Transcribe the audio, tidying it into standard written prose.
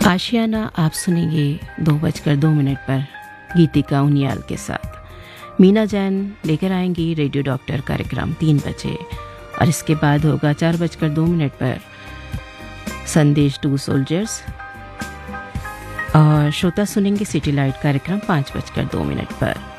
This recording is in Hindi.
आशियाना आप सुनेंगे 2:02 पर गीतिका उनियाल के साथ। मीना जैन लेकर आएंगी रेडियो डॉक्टर कार्यक्रम 3 बजे और इसके बाद होगा 4:02 पर संदेश टू सोल्जर्स और श्रोता सुनेंगे सिटी लाइट कार्यक्रम 5:02 पर।